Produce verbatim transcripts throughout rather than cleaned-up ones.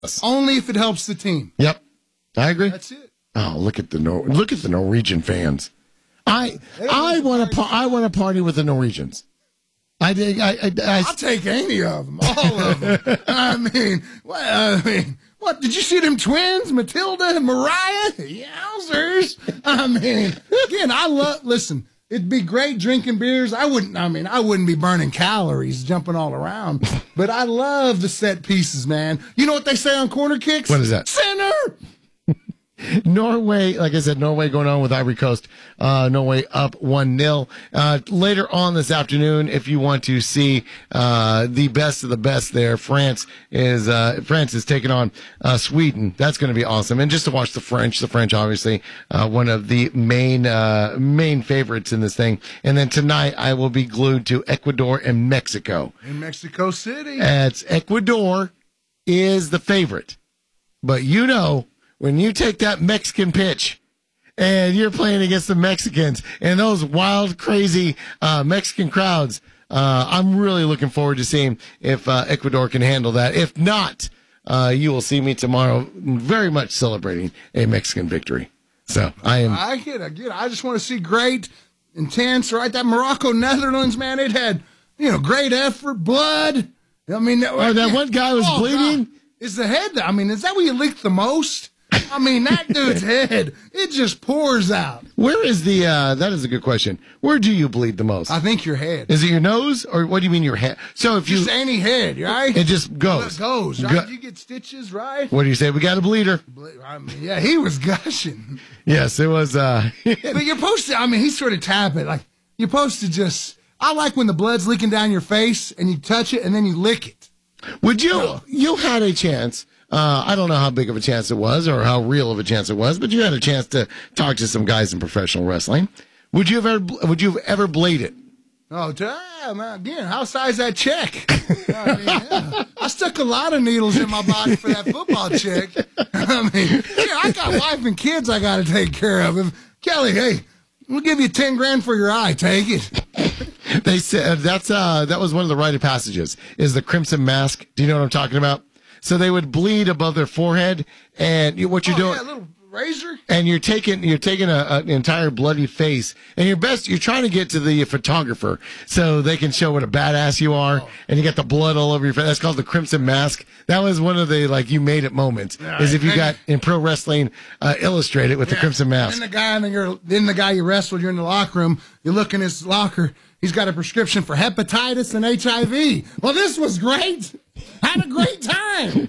Only if it helps the team. Yep, I agree. That's it. Oh, look at the Nor- look at the Norwegian fans. I I want to I want to party with the Norwegians. I did. I, I, I I'll take any of them, all of them. I mean, what, I mean, what did you see them twins, Matilda and Mariah? Yowzers! I mean, again, I love. Listen, it'd be great drinking beers. I wouldn't. I mean, I wouldn't be burning calories, jumping all around. But I love the set pieces, man. You know what they say on corner kicks? What is that? Center. Norway, like I said, Norway going on with Ivory Coast. Uh, Norway up one nil. Uh, later on this afternoon, if you want to see uh, the best of the best there, France is uh, France is taking on uh, Sweden. That's going to be awesome. And just to watch the French, the French obviously uh, one of the main uh, main favorites in this thing. And then tonight, I will be glued to Ecuador and Mexico. In Mexico City. It's Ecuador is the favorite. But you know, when you take that Mexican pitch and you're playing against the Mexicans and those wild, crazy uh, Mexican crowds, uh, I'm really looking forward to seeing if uh, Ecuador can handle that. If not, uh, you will see me tomorrow very much celebrating a Mexican victory. So I am. I get it. I get it. I just want to see great, intense, right? That Morocco, Netherlands, man, it had, you know, great effort, blood. I mean, that, oh, that one guy was oh, bleeding. God. Is the head, I mean, is that where you leak the most? I mean, that dude's head, it just pours out. Where is the, uh, that is a good question. Where do you bleed the most? I think your head. Is it your nose, or what do you mean your head? So if just you. any head, right? It just goes. It goes, right? Go- you get stitches, right? What do you say? We got a bleeder. I mean, yeah, he was gushing. Yes, it was, uh. But you're supposed to, I mean, he's sort of tapping. Like, you're supposed to just, I like when the blood's leaking down your face and you touch it and then you lick it. Would you, No. you had a chance. Uh, I don't know how big of a chance it was or how real of a chance it was, but you had a chance to talk to some guys in professional wrestling. Would you have ever, would you have ever bladed? Oh, damn, again, how size that check? I mean, yeah. I stuck a lot of needles in my body for that football check. I mean, yeah, I got wife and kids I got to take care of. If, Kelly, hey, we'll give you ten grand for your eye. Take it. They said that's, uh, that was one of the rite of passages is the crimson mask. Do you know what I'm talking about? So they would bleed above their forehead, and you, what you're oh, doing, yeah, a little razor, and you're taking you're taking a, a, an entire bloody face, and your best you're trying to get to the photographer so they can show what a badass you are, oh. and you got the blood all over your face. That's called the crimson mask. That was one of the like you made it moments. Yeah, is if you got in pro wrestling uh, illustrated with yeah. the crimson mask. Then the guy in the, then the guy you wrestled, you're in the locker room. You look in his locker. He's got a prescription for hepatitis and H I V. Well, this was great. Had a great time.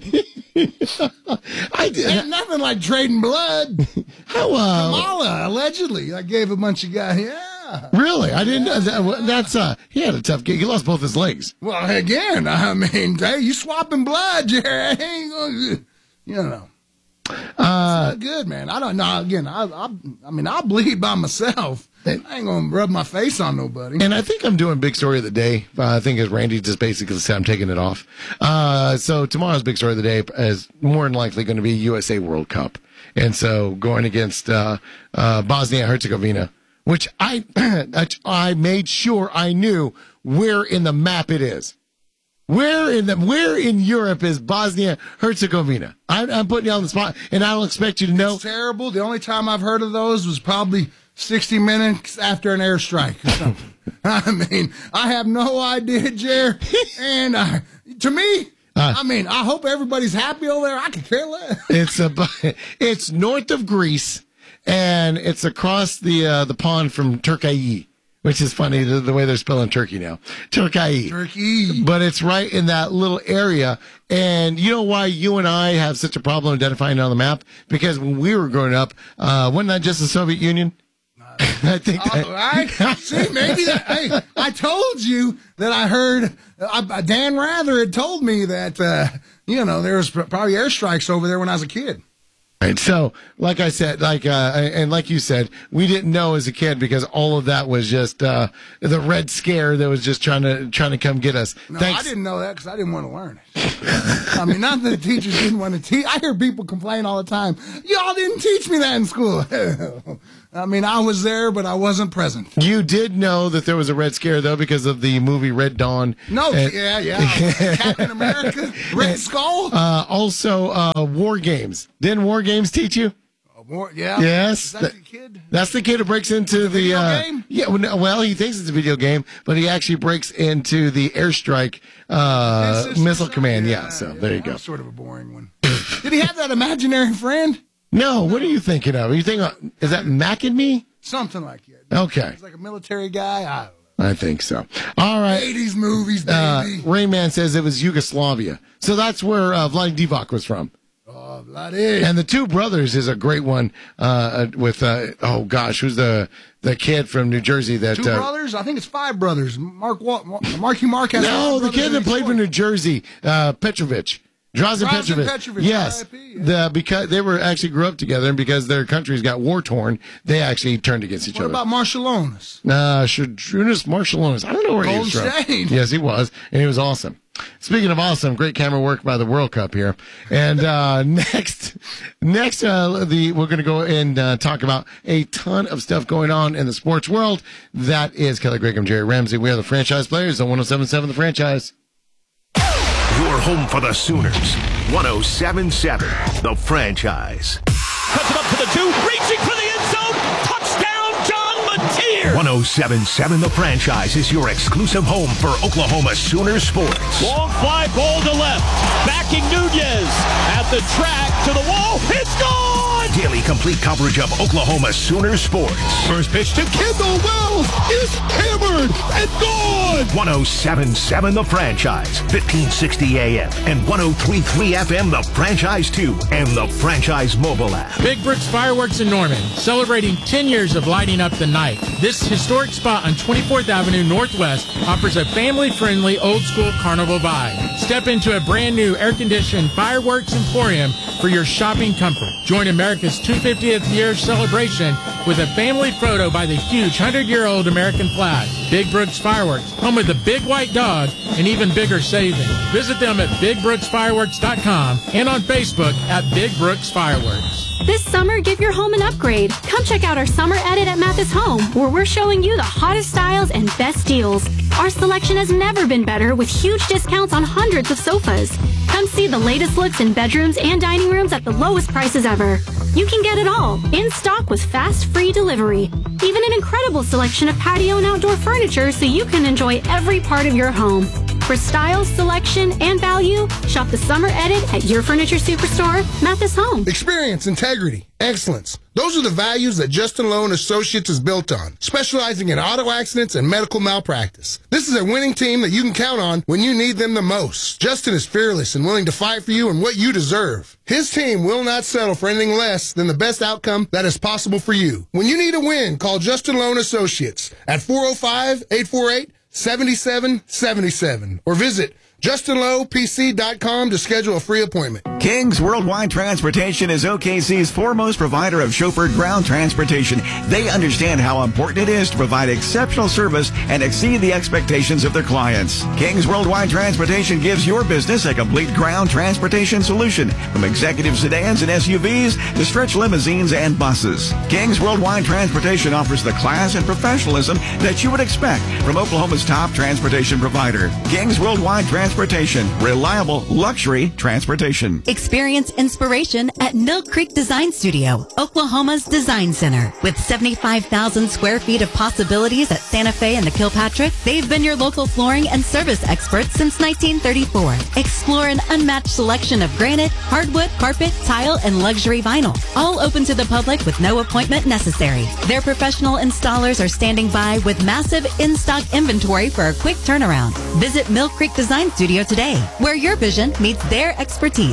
I did. Ain't nothing like trading blood. How, uh. Kamala, allegedly. I gave a bunch of guys, yeah. Really? I didn't know. That, that's, uh, he had a tough gig. He lost both his legs. Well, again, I mean, hey, you swapping blood, Jerry. I ain't gonna, you know. Uh, it's not good, man. I don't know. Again, I, I, I mean, I'll bleed by myself. I ain't going to rub my face on nobody. And I think I'm doing big story of the day. Uh, I think as Randy just basically said, I'm taking it off. Uh, so tomorrow's big story of the day is more than likely going to be U S A World Cup. And so going against, uh, uh, Bosnia Herzegovina, which I, I made sure I knew where in the map it is. Where in the where in Europe is Bosnia Herzegovina? I'm, I'm putting you on the spot, and I don't expect you to know. It's terrible. The only time I've heard of those was probably sixty minutes after an airstrike or something. I mean, I have no idea, Jer. And uh, to me, uh, I mean, I hope everybody's happy over there. I could care less. It's a, it's north of Greece, and it's across the uh, the pond from Turkey. Which is funny, the, the way they're spelling Turkey now. Turkey. Turkey. But it's right in that little area. And you know why you and I have such a problem identifying it on the map? Because when we were growing up, uh, wasn't that just the Soviet Union? Uh, I think that. All right. See, maybe that, hey, I told you that I heard, uh, Dan Rather had told me that, uh, you know, there was probably airstrikes over there when I was a kid. Right. So, like I said, like uh, and like you said, we didn't know as a kid because all of that was just uh, the Red Scare that was just trying to trying to come get us. No, Thanks. I didn't know that because I didn't want to learn it. I mean, not that the teachers didn't want to teach. I hear people complain all the time. Y'all didn't teach me that in school. I mean, I was there, but I wasn't present. You did know that there was a Red Scare, though, because of the movie Red Dawn. No, and, yeah, yeah. Captain America, Red and, Skull. Uh, also, uh, War Games. Didn't War Games teach you? Oh, more, yeah. Yes. Is that That, the kid? That's the kid who breaks into the, the video uh, game? Yeah, well, no, well, he thinks it's a video game, but he actually breaks into the airstrike uh, It's- it's- missile command. Yeah, yeah, so yeah, there you that go. was sort of a boring one. Did he have that imaginary friend? No, what are you thinking of? Are you thinking, is that Mac and Me? Something like that. Okay. He's like a military guy. I don't know. I think so. All right. eighties movies, Uh, baby. Rayman says it was Yugoslavia. So that's where uh, Vlad Divac was from. Oh, bloody. And The Two Brothers is a great one uh, with, uh, oh gosh, who's the the kid from New Jersey that. Two uh, brothers? I think it's five brothers. Mark, Wa- Marky Mark has No, five the brothers kid and that he's played for fourth. New Jersey, uh, Petrovic. Drazen Drazen Petrovic. Petrovic, Yes. R I P, yeah. The, because they were actually grew up together, and because their countries got war torn, they actually turned against each What other. about Marshallonis? Uh, Shadrunas Marshallonis. I don't know where he was Golden from. State. Yes, he was, and he was awesome. Speaking of awesome, great camera work by the World Cup here. And uh, next, next, uh, the we're going to go and uh, talk about a ton of stuff going on in the sports world. That is Kelly Graham, Jerry Ramsey. We are the Franchise Players on one oh seven point seven The Franchise. Your home for the Sooners. one oh seven point seven The Franchise. Cuts it up to the two, reaching for the end zone. Touchdown, John Mateer. one oh seven point seven The Franchise is your exclusive home for Oklahoma Sooner sports. Long fly ball to left. Backing Nunez at the track to the wall. It's gone. Daily complete coverage of Oklahoma Sooner sports. First pitch to Kendall Wells is hammered and gone. one oh seven point seven The Franchise, fifteen sixty A M and one oh three point three F M The Franchise two and the Franchise mobile app. Big Brooks Fireworks in Norman, celebrating ten years of lighting up the night. This historic spot on twenty-fourth Avenue Northwest offers a family-friendly, old-school carnival vibe. Step into a brand-new air-conditioned fireworks emporium for your shopping comfort. Join America's two hundred fiftieth year celebration with a family photo by the huge one hundred year old American flag. Big Brooks Fireworks, home of the big white dog and even bigger savings. Visit them at big brooks fireworks dot com and on Facebook at Big Brooks Fireworks. This summer, give your home an upgrade. Come check out our summer edit at Mathis Home, where we're showing you the hottest styles and best deals. Our selection has never been better, with huge discounts on hundreds of sofas. Come see the latest looks in bedrooms and dining rooms at the lowest prices ever. You can get it all, in stock with fast, free delivery. Even an incredible selection of patio and outdoor furniture so you can enjoy every part of your home. For style, selection, and value, shop the summer edit at your furniture superstore, Mathis Home. Experience, integrity, excellence. Those are the values that Justin Lowe and Associates is built on, specializing in auto accidents and medical malpractice. This is a winning team that you can count on when you need them the most. Justin is fearless and willing to fight for you and what you deserve. His team will not settle for anything less than the best outcome that is possible for you. When you need a win, call Justin Lowe and Associates at four oh five, eight four eight, seven seven seven seven or visit justin lowe p c dot com to schedule a free appointment. King's Worldwide Transportation is O K C's foremost provider of chauffeured ground transportation. They understand how important it is to provide exceptional service and exceed the expectations of their clients. King's Worldwide Transportation gives your business a complete ground transportation solution, from executive sedans and S U Vs to stretch limousines and buses. King's Worldwide Transportation offers the class and professionalism that you would expect from Oklahoma's top transportation provider. King's Worldwide Transportation. Reliable luxury transportation. Experience inspiration at Mill Creek Design Studio, Oklahoma's design center. With seventy-five thousand square feet of possibilities at Santa Fe and the Kilpatrick, they've been your local flooring and service experts since nineteen thirty-four. Explore an unmatched selection of granite, hardwood, carpet, tile, and luxury vinyl. All open to the public with no appointment necessary. Their professional installers are standing by with massive in-stock inventory for a quick turnaround. Visit Mill Creek Design Studio today, where your vision meets their expertise.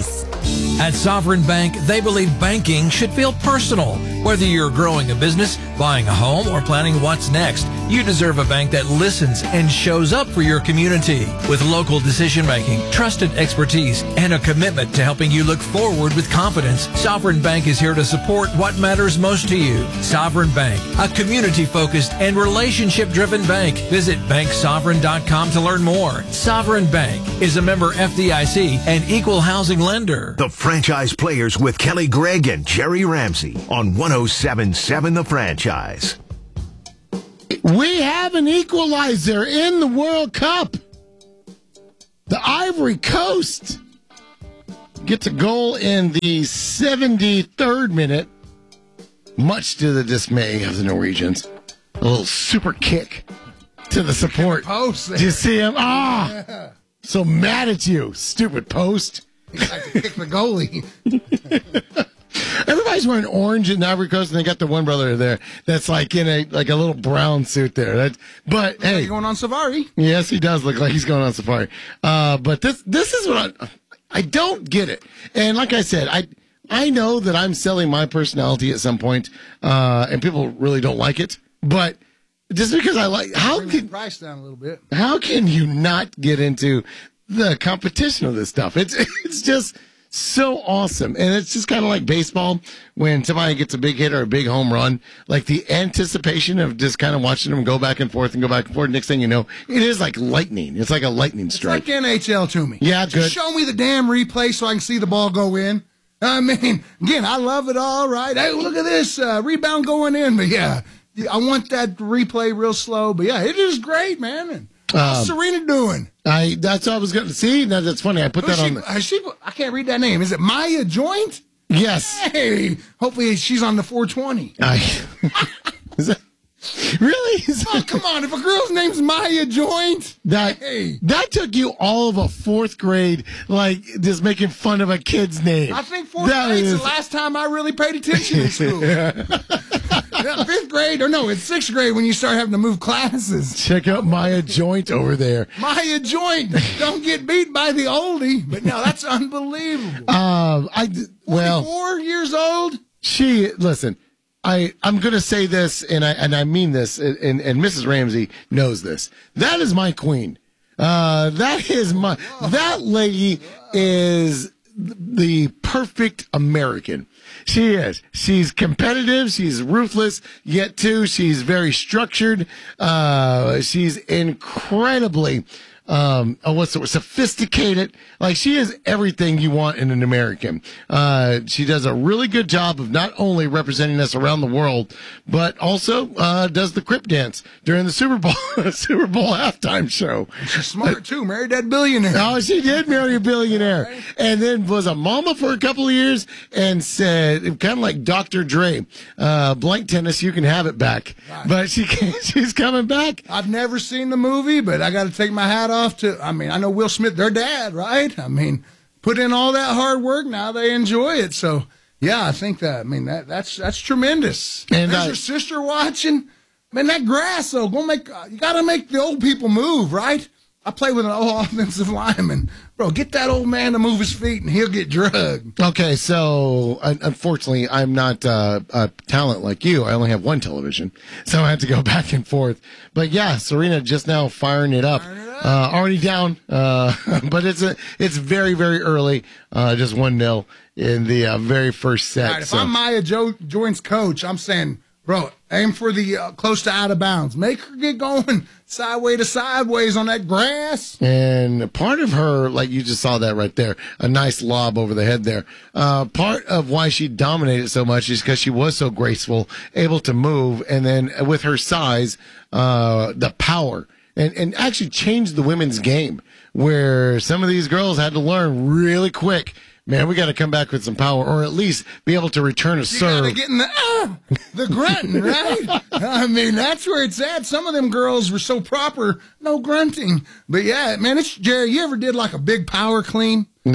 At Sovereign Bank, they believe banking should feel personal. Whether you're growing a business, buying a home, or planning what's next, you deserve a bank that listens and shows up for your community. With local decision making, trusted expertise, and a commitment to helping you look forward with confidence, Sovereign Bank is here to support what matters most to you. Sovereign Bank, a community-focused and relationship-driven bank. Visit bank sovereign dot com to learn more. Sovereign Bank is a member F D I C and equal housing lender. The Franchise Players with Kelly Gregg and Jerry Ramsey on one oh seven point seven The Franchise. We have an equalizer in the World Cup. The Ivory Coast gets a goal in the seventy-third minute, much to the dismay of the Norwegians. A little super kick to the support. Post. Did you see him? Ah, yeah. So mad at you, stupid post. He likes to kick the goalie. Everybody's wearing orange in Ivory Coast, and they got the one brother there that's like in a like a little brown suit there. That, but Looks hey, like going on safari. Yes, he does look like he's going on safari. Uh, but this this is what I I don't get it. And like I said, I I know that I'm selling my personality at some point, uh, and people really don't like it. But just because I like, how Bring can the price down a little bit? How can you not get into the competition of this stuff? It's it's just so awesome. And it's just kind of like baseball when somebody gets a big hit or a big home run, like the anticipation of just kind of watching them go back and forth and go back and forth. Next thing you know, it is like lightning. It's like a lightning strike. It's like N H L to me. Yeah, Just good. show me the damn replay so I can see the ball go in. I mean, again, I love it all, right? Hey, look at this uh, rebound going in. But yeah, I want that replay real slow. But yeah, it is great, man. And how's Um, Serena doing? I that's what I was going to see. That, that's funny. I put Who's that she, on. The, uh, she, I can't read that name. Is it Maya Joint? yes. Hey, hopefully she's on the four twenty. I, is that, really? Is Oh, that, come on. If a girl's name's Maya Joint, that Hey. that took you all of a fourth grade, like just making fun of a kid's name. I think fourth That grade's is- the last time I really paid attention in school. Yeah, fifth grade, or no, it's sixth grade when you start having to move classes. Check out Maya Joint over there. Maya Joint, don't get beat by the oldie. But no, that's unbelievable. Um, I well, Four years old. she listen. I I'm gonna say this, and I and I mean this, and and Missus Ramsey knows this. That is my queen. Uh, that is my that lady is the perfect American. She is. She's competitive. She's ruthless. Yet too, she's very structured. Uh, she's incredibly. Um, oh, what's the word? Sophisticated. Like she is everything you want in an American. Uh, she does a really good job of not only representing us around the world, but also uh, does the Crip dance during the Super Bowl Super Bowl halftime show. She's smart too. Married that billionaire. Oh, she did marry a billionaire, and then was a mama for a couple of years, and said kind of like Doctor Dre, uh, blank tennis, you can have it back. But she can't, she's coming back. I've never seen the movie, but I got to take my hat off to, I mean, I know Will Smith, their dad, right? I mean, put in all that hard work. Now they enjoy it. So, yeah, I think that, I mean, that that's that's tremendous. And, There's uh, your sister watching. Man, that grass, though, go make, uh, you got to make the old people move, right? I play with an old offensive lineman. Bro, get that old man to move his feet and he'll get drugged. Okay, so un- unfortunately, I'm not uh, a talent like you. I only have one television, so I have to go back and forth. But yeah, Serena just now firing it up. Firing it up. Uh, already down, uh, but it's a, it's very, very early. Uh, just one nil in the uh, very first set. All right, if so. I'm Maya jo- Joint's coach, I'm saying, bro, aim for the uh, close to out of bounds. Make her get going sideways to sideways on that grass. And part of her, like you just saw that right there, a nice lob over the head there. Uh, part of why she dominated so much is because she was so graceful, able to move, and then with her size, uh, the power, and, and actually changed the women's game, where some of these girls had to learn really quick. Man, we got to come back with some power, or at least be able to return a You serve. gotta get in the ah, the grunting, right? I mean, that's where it's at. Some of them girls were so proper, no grunting. But yeah, man, it's Jerry. You ever did like a big power clean? N-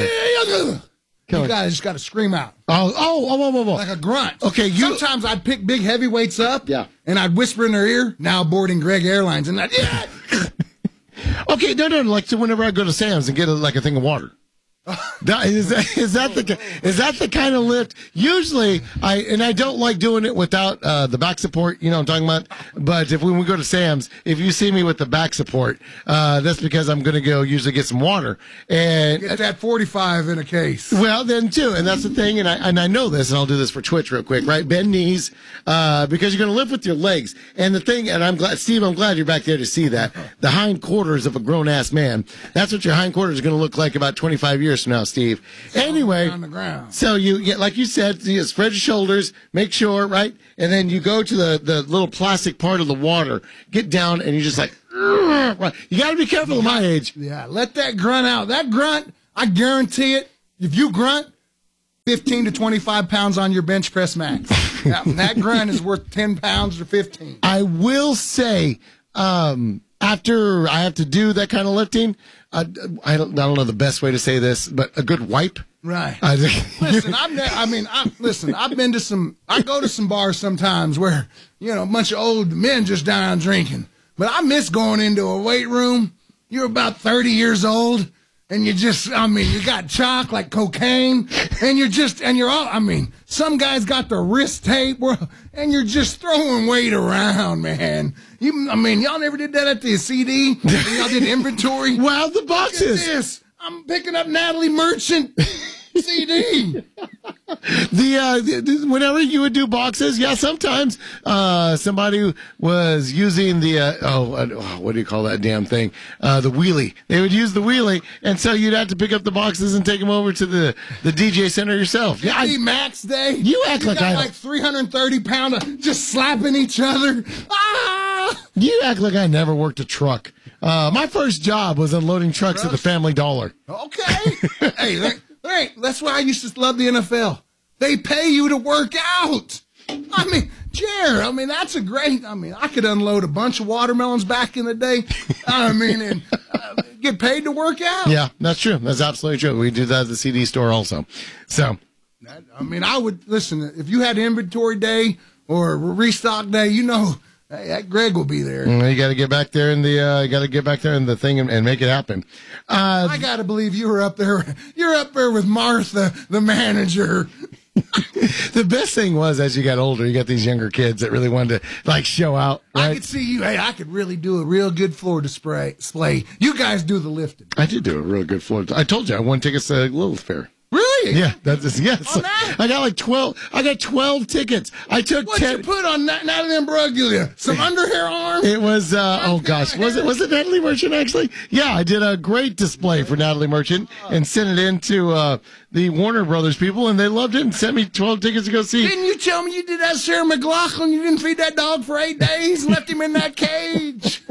You Kelly. guys just got to scream out Oh, oh, oh, oh, oh, oh. like a grunt. Okay, you- Sometimes I'd pick big heavyweights up, Yeah. and I'd whisper in their ear. Now boarding Greg Airlines, and I'd, yeah. Okay, no, no, like so whenever I go to Sam's and get a, like a thing of water. That, is, that, is that the is that the kind of lift? Usually, I and I don't like doing it without uh, the back support. You know what I'm talking about. But if when we go to Sam's, if you see me with the back support, uh, that's because I'm going to go usually get some water and get that forty-five in a case. Well, then too, and that's the thing. And I and I know this, and I'll do this for Twitch real quick. Right, bend knees uh, because you're going to lift with your legs. And the thing, and I'm glad, Steve, I'm glad you're back there to see that the hind quarters of a grown ass man. That's what your hind quarters are going to look like about twenty-five years from now, Steve. Anyway, on the ground. So you get, like you said, you spread your shoulders, make sure, right? And then you go to the, the little plastic part of the water, get down, and you're just like, right. You got to be careful at my age. Yeah, let that grunt out. That grunt, I guarantee it, if you grunt, fifteen to twenty-five pounds on your bench press max. that, that grunt is worth ten pounds or fifteen. I will say, um, after I have to do that kind of lifting, I, I, don't, I don't know the best way to say this, but a good wipe. Right. I think, listen, I've ne- I mean, I listen. I've been to some. I go to some bars sometimes where you know a bunch of old men just down drinking. But I miss going into a weight room. You're about thirty years old, and you just. I mean, you got chalk like cocaine, and you're just. And you're all. I mean, some guys got the wrist tape, bro, and you're just throwing weight around, man. You. I mean, y'all never did that at the C D. Y'all did inventory. Wow, the boxes. Look at this. I'm picking up Natalie Merchant C D. The, uh, the whenever you would do boxes, yeah, sometimes uh, somebody was using the uh, oh, uh, oh, what do you call that damn thing? Uh, the wheelie. They would use the wheelie, and so you'd have to pick up the boxes and take them over to the, the D J center yourself. Yeah, I, Max Day. You act you like got I like three hundred thirty pound of just slapping each other. Ah! You act like I never worked a truck. Uh, my first job was unloading trucks Trucks? at the Family Dollar. Okay. Hey, that, hey, that's why I used to love the N F L. They pay you to work out. I mean, Jer, I mean, that's a great, I mean, I could unload a bunch of watermelons back in the day. I mean, and uh, get paid to work out. Yeah, that's true. That's absolutely true. We do that at the C D store also. So, I mean, I would, listen, if you had inventory day or restock day, you know, hey, that Greg will be there. You got to get back there in the, uh, you got to get back there in the thing and, and make it happen. Uh, I got to believe you were up there. You're up there with Martha, the manager. The best thing was, as you got older, you got these younger kids that really wanted to like show out. Right? I could see you. Hey, I could really do a real good floor display. display. You guys do the lifting. I did do a real good floor. I told you I won tickets to Little Fair. Really? Yeah, that's just, yes. that? I got like twelve. I got twelve tickets. I took What'd ten. you put on Nat- Natalie Imbruglia? Some underhair arm? It was, uh, oh gosh, was it, was it Natalie Merchant actually? Yeah, I did a great display for Natalie Merchant and sent it in to, uh, the Warner Brothers people, and they loved it and sent me twelve tickets to go see. Didn't you tell me you did that Sarah McLachlan? You didn't feed that dog for eight days, left him in that cage.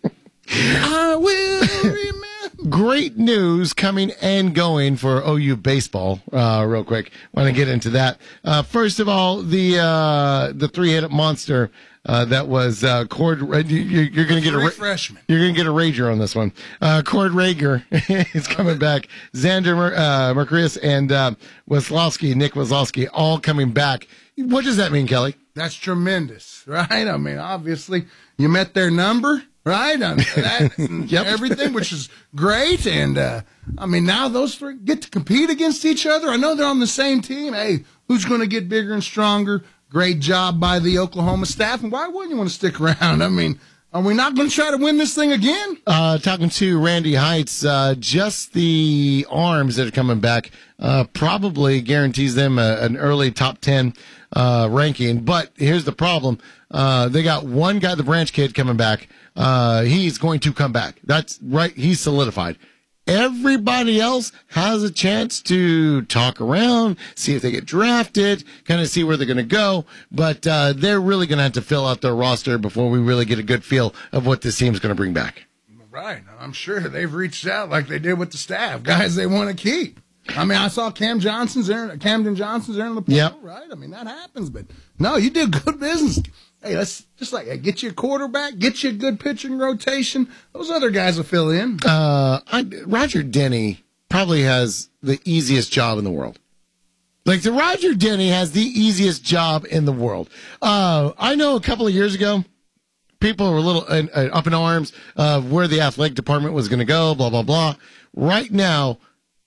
I will remember. Great news coming and going for O U baseball. Uh, real quick, want to get into that. Uh, first of all, the uh, the three-headed monster uh, that was uh, Cord. You're, you're going to get a freshman. You're going to get a rager on this one. Uh, Cord Rager is coming back. Xander Mer- uh, Mercurius and uh, Weslowski, Nick Weslowski, all coming back. What does that mean, Kelly? That's tremendous, right? I mean, obviously, you met their number. Right, I mean, that, Yep. everything, which is great, and uh, I mean now those three get to compete against each other. I know they're on the same team. Hey, who's going to get bigger and stronger? Great job by the Oklahoma staff, and why wouldn't you want to stick around? I mean, are we not going to try to win this thing again? Uh, talking to Randy Heights, uh, just the arms that are coming back uh, probably guarantees them a, an early top ten uh, ranking. But here's the problem: uh, they got one guy, the Branch kid, coming back. Uh, he's going to come back. That's right. He's solidified. Everybody else has a chance to talk around, see if they get drafted, kind of see where they're going to go. But uh, they're really going to have to fill out their roster before we really get a good feel of what this team's going to bring back. Right. I'm sure they've reached out like they did with the staff, guys they want to keep. I mean, I saw Cam Johnson's there, Camden Johnson's there in the pool, yep. Right? I mean, that happens. But no, you did good business. Hey, let's just like hey, get you a quarterback, get you a good pitching rotation. Those other guys will fill in. Uh, I, Roger Denny probably has the easiest job in the world. Like the Roger Denny has the easiest job in the world. Uh, I know a couple of years ago, people were a little uh, uh, up in arms of where the athletic department was going to go. Blah blah blah. Right now,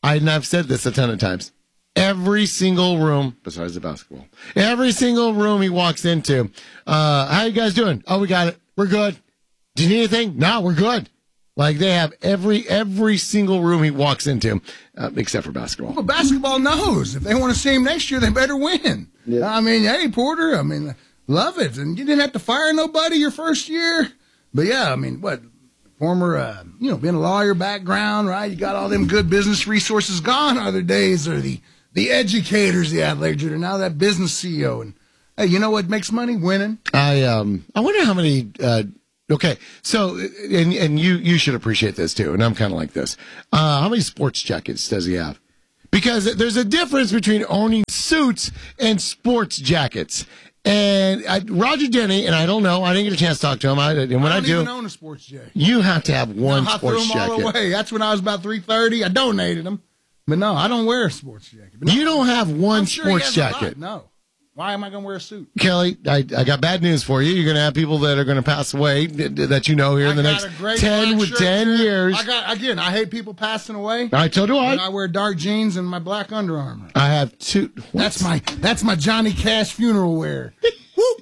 I, and I've said this a ton of times. Every single room, besides the basketball, every single room he walks into, uh, how you guys doing? Oh, we got it. We're good. Do you need anything? No, we're good. Like they have every every single room he walks into, uh, except for basketball. Well, basketball knows if they want to see him next year, they better win. Yeah. I mean, hey, Porter, I mean, love it. And you didn't have to fire nobody your first year. But, yeah, I mean, what, former, uh, you know, being a lawyer background, right? You got all them good business resources. Gone other days are the, the educators, the athletic director, now that business C E O. And, hey, you know what makes money? Winning. I um I wonder how many uh, – okay, so and and you you should appreciate this too, and I'm kind of like this. Uh, how many sports jackets does he have? Because there's a difference between owning suits and sports jackets. And I, Roger Denny, and I don't know, I didn't get a chance to talk to him. I, and when I, I don't do, even own a sports jacket. You have to have one no, I sports threw them jacket. all away. That's when I was about three thirty. I donated them, but no, I don't wear a sports jacket. But no, you don't have one I'm sure sports he has a jacket. lot. No. Why am I going to wear a suit? Kelly, I, I got bad news for you. You're going to have people that are going to pass away that you know here in the next ten with ten years. I got again. I hate people passing away. I told you And I. I wear dark jeans and my black Under Armour. I have two. What? That's my that's my Johnny Cash funeral wear. Whoop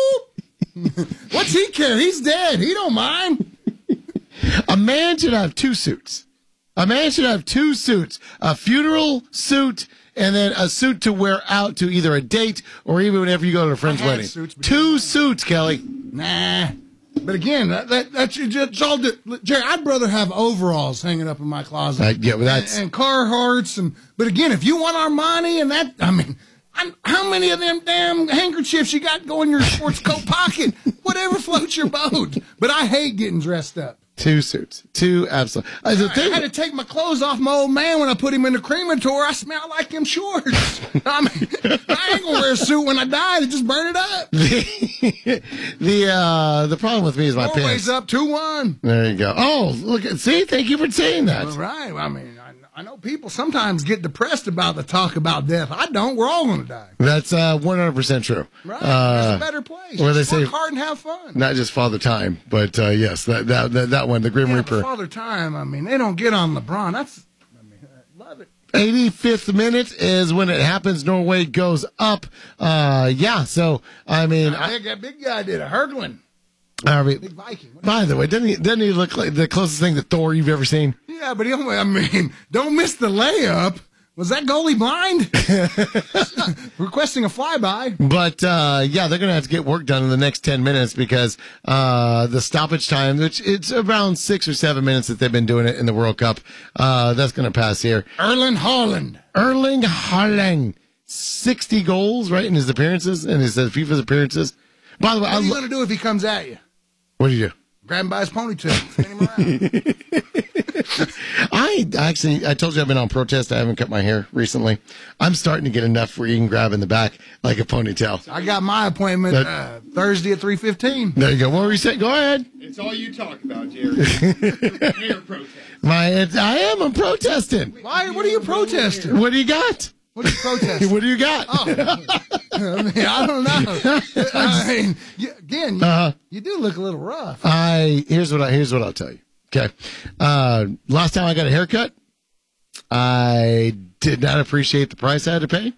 whoop. What's he care? He's dead. He don't mind. A man should have two suits. A man should have two suits: a funeral suit. And then a suit to wear out to either a date or even whenever you go to a friend's wedding. Suits, Two suits, Kelly. Nah. But again, that, that, that's just all. Jerry, I'd rather have overalls hanging up in my closet. Uh, yeah, but that's and, and Carhartts. And but again, if you want Armani and that, I mean, I'm, how many of them damn handkerchiefs you got go in your sports coat pocket? Whatever floats your boat. But I hate getting dressed up. Two suits. Two absolutely. Uh, the I, thing, I had to take my clothes off my old man when I put him in the crematorium. I smell like them shorts. I mean, I ain't gonna wear a suit when I die. They just burn it up. the the, uh, the problem with me is my Always pants. up two one. There you go. Oh, look at see. Thank you for saying that. Well, right. I mean, I, I know people sometimes get depressed about the talk about death. I don't. We're all gonna die. That's uh, one hundred percent true. Right. Uh, There's a better place. Where they Just say work hard and have fun. not just Father Time, but uh, yes, that, that that that one, the Grim Yeah, Reaper. Father Time. I mean, they don't get on LeBron. That's. I mean, I love it. eighty-fifth minute is when it happens. Norway goes up. Uh, yeah. So I mean, I think that big guy did a hurdling. I mean, Big Viking. What by the way, doesn't he, doesn't he look like the closest thing to Thor you've ever seen? Yeah, but he only, I mean, don't miss the layup. Was that goalie blind? Requesting a flyby. But, uh, yeah, they're going to have to get work done in the next ten minutes because uh, the stoppage time, which it's around six or seven minutes that they've been doing it in the World Cup, uh, that's going to pass here. Erling Haaland. Erling Haaland. sixty goals, right, in his appearances, in his uh, FIFA's appearances. By the way, What are you lo- going to do if he comes at you? what do you do? Grab him by his ponytail. Spin him around. I actually, I told you I've been on protest. I haven't cut my hair recently. I'm starting to get enough where you can grab in the back like a ponytail. I got my appointment That- uh, Thursday at three fifteen. There you go. What were you saying? Go ahead. It's all you talk about, Jerry. Hair protest. My, it's, I am. I'm protesting. Why? What are you protesting? What do you got? What are you protesting? What do you got? Oh, I mean, I don't know. I mean, you, again, you, Uh-huh. you do look a little rough. I here's what I here's what I'll tell you. Okay, uh, last time I got a haircut, I did not appreciate the price I had to pay.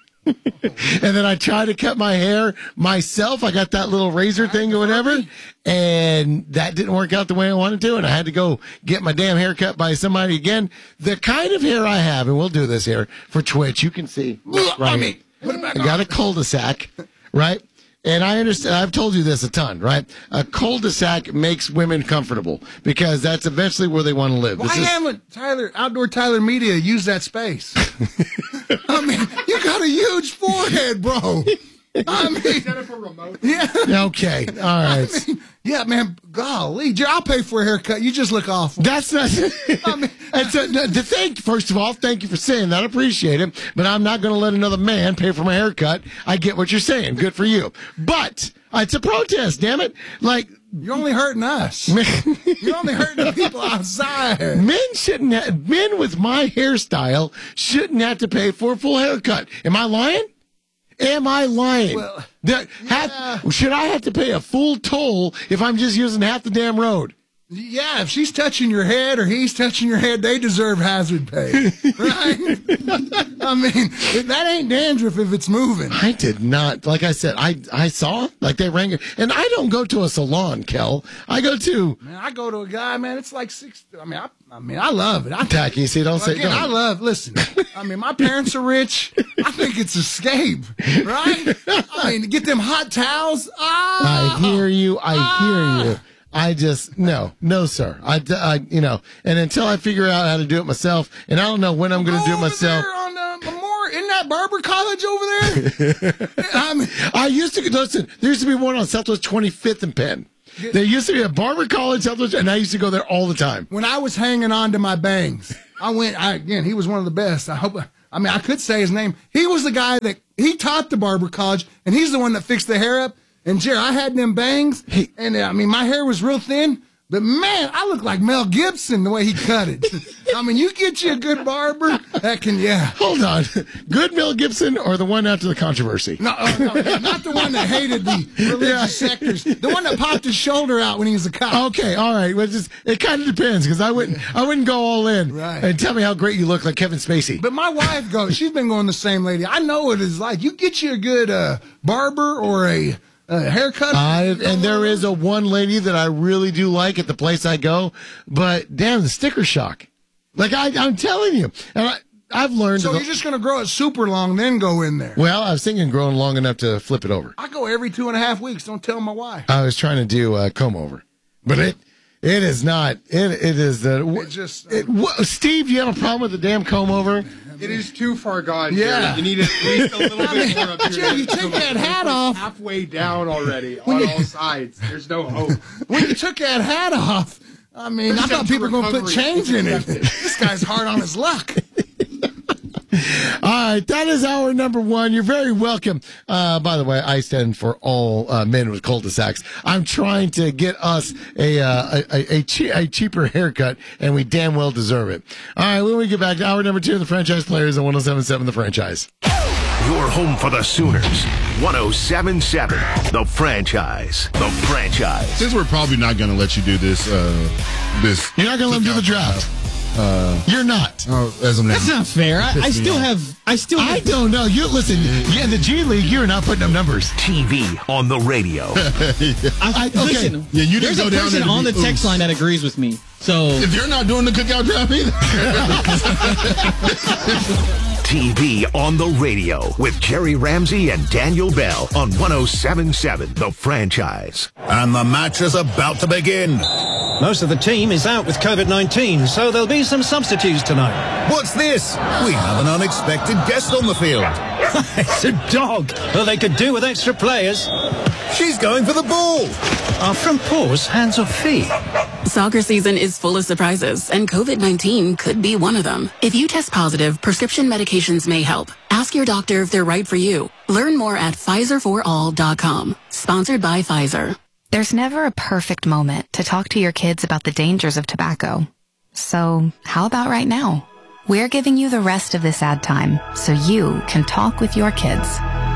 And then I tried to cut my hair myself. I got that little razor thing or whatever, and that didn't work out the way I wanted to. And I had to go get my damn hair cut by somebody again. The kind of hair I have, and we'll do this here for Twitch. You can see right here. Put it back I got a cul-de-sac, right? And I understand, I've told you this a ton, right? A cul-de-sac makes women comfortable because that's eventually where they want to live. Why This is- haven't Tyler Outdoor Tyler Media used that space? I mean, you got a huge forehead, bro. I mean, Set up a remote. yeah, okay, all right. I mean, yeah, man. Golly, Jer- I'll pay for a haircut. You just look awful. That's not. I mean, It's a, the thank. First of all, thank you for saying that. I appreciate it. But I'm not going to let another man pay for my haircut. I get what you're saying. Good for you. But it's a protest. Damn it! Like you're only hurting us. You're only hurting the people outside. men shouldn't. Ha- men with my hairstyle shouldn't have to pay for a full haircut. Am I lying? Am I lying? Well, That- yeah. have- should I have to pay a full toll if I'm just using half the damn road? Yeah, if she's touching your head or he's touching your head, they deserve hazard pay, right? I mean, that ain't dandruff if it's moving. I did not. Like I said, I I saw like they rang it, and I don't go to a salon, Kel. I go to. Man, I go to a guy, man. It's like six. I mean, I, I mean, I love it. I tacky. See, don't say. Again, Don't. I love. Listen, I mean, my parents are rich. I think it's escape, right? I mean, get them hot towels. Ah, I hear you. I ah. hear you. I just, no, no, sir. I, I, you know, and until I figure out how to do it myself, and I don't know when I'm going to do it myself. There on uh, Memorial, isn't that Barber College over there? I mean, I used to, listen, there used to be one on Southwest twenty-fifth and Penn. There used to be a Barber College, Southwest, and I used to go there all the time. When I was hanging on to my bangs, I went, I, again, he was one of the best. I hope, I mean, I could say his name. He was the guy that, he taught the Barber College, and he's the one that fixed the hair up. And, Jerry, I had them bangs, and, uh, I mean, my hair was real thin, but, man, I look like Mel Gibson the way he cut it. I mean, you get you a good barber that can, yeah. Hold on. Good Mel Gibson or the one after the controversy? No, uh, no not the one that hated the religious Yeah. sectors. The one that popped his shoulder out when he was a cop. Okay, all right. Well, just, it kind of depends, because I wouldn't, I wouldn't go all in Right. and tell me how great you look like Kevin Spacey. But my wife goes, she's been going the same lady. I know what it's like. You get you a good uh, barber or a... Uh, haircut. I, and there is a one lady that I really do like at the place I go, but damn, the sticker shock. Like I, I'm telling you, and I, I've learned. So to you're just going to grow it super long, then go in there. Well, I was thinking growing long enough to flip it over. I go every two and a half weeks. Don't tell my wife. I was trying to do a comb over, but it, it is not. It, it is the. It just. It, what, Steve, you have a problem with the damn comb over? It is too far gone. Yeah. Jerry. You need at least a little bit more up here. Jerry, you take that hat off. Halfway down already When on you- all sides. There's no hope. When you took that hat off, I mean, I thought people were going to put change in it. This guy's hard on his luck. All right, that is our number one. You're very welcome. Uh, by the way, I stand for all uh, men with cul-de-sacs. I'm trying to get us a uh, a, a, che- a cheaper haircut, and we damn well deserve it. All right, when we get back to hour number two of the Franchise Players on one oh seven point seven The Franchise. Your home for the Sooners. one oh seven point seven The Franchise. The Franchise. Since we're probably not going to let you do this, uh, this. You're not going to let him do the draft. Uh, You're not. Oh, as I'm That's not fair. I, I still have. I still. Have, I don't know. You listen. Yeah, in the G League, you're not putting up numbers. T V on the radio. I, I- okay. Listen, Yeah, you didn't there's go a down person there to on the be text oops. line that agrees with me. So if you're not doing the cookout draft either. T V on the radio with Jerry Ramsey and Daniel Bell on one oh seven point seven The Franchise. And the match is about to begin. Most of the team is out with COVID nineteen, so there'll be some substitutes tonight. What's this? We have an unexpected guest on the field. It's a dog. Well, they could do with extra players. She's going for the ball. Our front paws, hands or feet. Soccer season is full of surprises, and COVID nineteen could be one of them. If you test positive, prescription medications may help. Ask your doctor if they're right for you. Learn more at Pfizer for all dot com. Sponsored by Pfizer. There's never a perfect moment to talk to your kids about the dangers of tobacco. So how about right now? We're giving you the rest of this ad time so you can talk with your kids.